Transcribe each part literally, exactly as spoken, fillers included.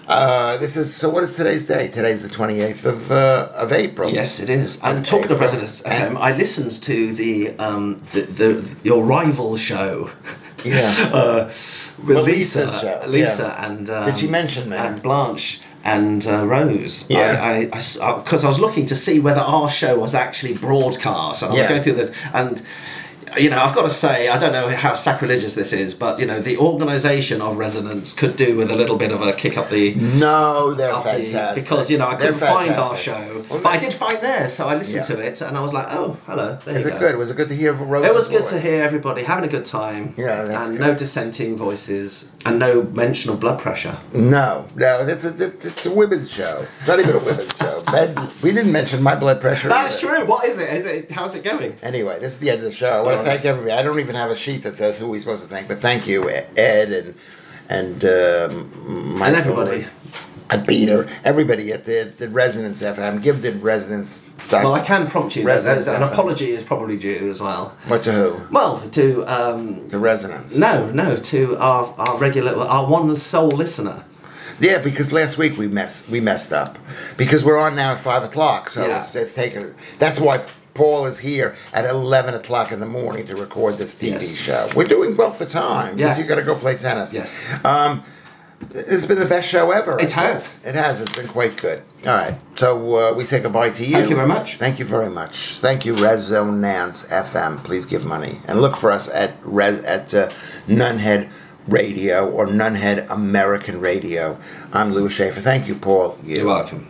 Uh, this is so. What is today's date? Today's the twenty-eighth of uh, of April. Yes, it is. And talking April. of Resonance F M, I listened to the um the, the your rival show. Yeah. uh, with well, Lisa, Lisa's show. Lisa, yeah. and um, did she mention me? And Blanche and uh, Rose. Yeah. I because I, I, I, I was looking to see whether our show was actually broadcast. And I was yeah. going through the and. You know, I've got to say, I don't know how sacrilegious this is, but, you know, the organisation of Resonance could do with a little bit of a kick up the... No, they're up fantastic. The, because, you know, I they're couldn't fantastic. find our show. Well, but I did find theirs, so I listened yeah. to it, and I was like, oh, hello, there was you it go. good? Was it good to hear Rose's It was good voice? to hear everybody having a good time. Yeah, that's And good. no dissenting voices, and no mention of blood pressure. No, no, it's a, it's a women's show. It's not even a women's show. Ben, we didn't mention my blood pressure That's either. true. What is it? Is it? How's it going? Anyway, this is the end of the show. I want to Oh. thank everybody. I don't even have a sheet that says who we're supposed to thank, but thank you, Ed and and um, Michael And everybody. and Peter, everybody at the the Resonance F M. Give the Resonance. Well, I can prompt you. There's, Resonance there's an F M. apology is probably due as well. What to who? Well, to um, The Resonance. no, no, to our our regular, our one sole listener. Yeah, because last week we messed we messed up because we're on now at five o'clock. So Yeah. it's, it's taken. That's why Paul is here at eleven o'clock in the morning to record this T V Yes. show. We're doing well for time because Yeah. you got to go play tennis. Yes. Um, it's been the best show ever. It I think. has. It has. It's been quite good. All right. So uh, we say goodbye to you. Thank you very much. Thank you very much. Thank you, Resonance F M. Please give money and look for us at Res, at uh, Nunhead Radio or Nunhead American Radio. I'm Louis Schaefer. Thank you, Paul. You. You're welcome.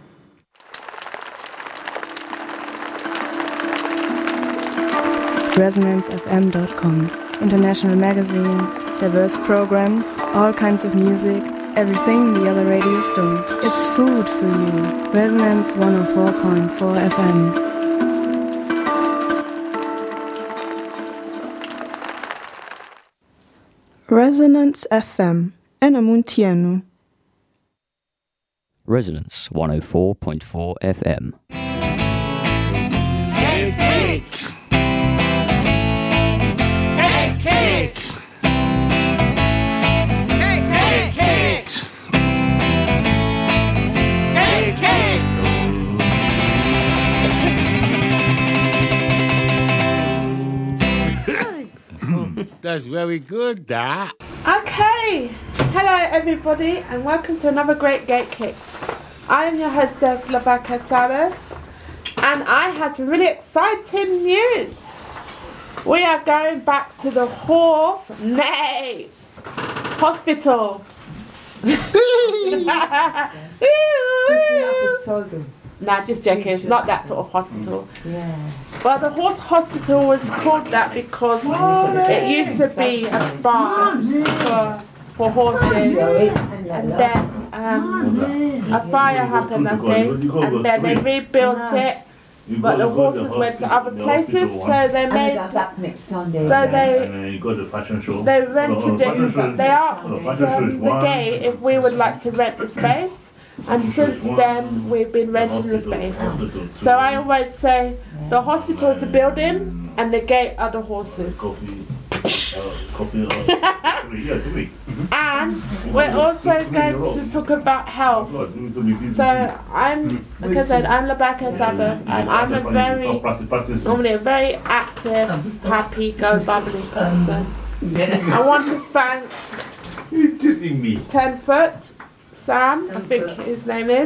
resonance f m dot com. International magazines, diverse programs, all kinds of music, everything the other radios don't. It's food for you. Resonance one oh four point four F M. Resonance F M, Enamuntienu. Resonance one oh four point four F M. Cake, cakes! Cake, cakes! Cake, cake, cakes! Cake, cakes! That's very good, Da. Okay, hello everybody and welcome to another great Gate Kicks. I am your hostess Rebecca Sabbath and I have some really exciting news. We are going back to the horse, nay, hospital. Nah, just joking, it's not that sort of hospital. Yeah. Well, the horse hospital was called that because it used to be a barn for, for horses, and then um, a fire happened, I think, and then they rebuilt it, but the horses went to other places, so they made, so they, they rented it, they asked um, the gate if we would like to rent the space. And since then, we've been renting the space. So I always say, the hospital is the building, and the gate are the horses. And we're also going to talk about health. So I'm, like I said, I'm Rebecca Sabbath, and I'm a very, normally a very active, happy, go bubbly person. I want to thank Ten Foot. Sam, I think his name is,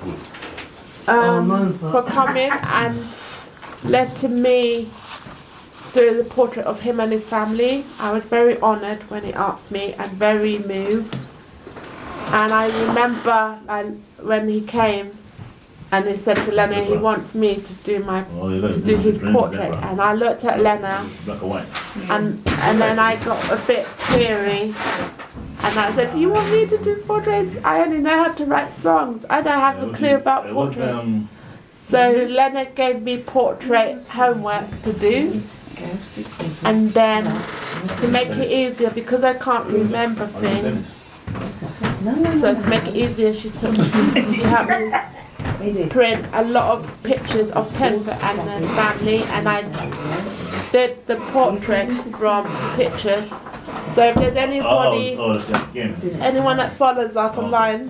um, for coming and letting me do the portrait of him and his family. I was very honoured when he asked me and very moved. And I remember I, when he came and he said to Lena he wants me to do my to do his portrait, and I looked at Lena and and then I got a bit teary. And I said, you want me to do portraits? I only know how to write songs. I don't have a clue about portraits. So Leonard gave me portrait homework to do. And then to make it easier, because I can't remember things. So to make it easier, she took she helped me print a lot of pictures of Tenfoot and the family. And I did the portrait from pictures. So if there's anybody, anyone that follows us online,